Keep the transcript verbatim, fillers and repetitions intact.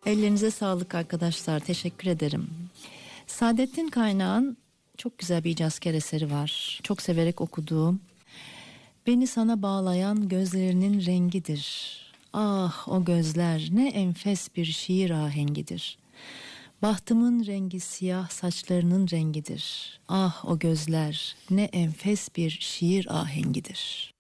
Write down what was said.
Ellerinize sağlık arkadaşlar. Teşekkür ederim. Saadettin Kaynağ'ın çok güzel bir icazkar eseri var. Çok severek okuduğum. Beni sana bağlayan gözlerinin rengidir. Ah o gözler ne enfes bir şiir ahengidir. Bahtımın rengi siyah saçlarının rengidir. Ah o gözler ne enfes bir şiir ahengidir.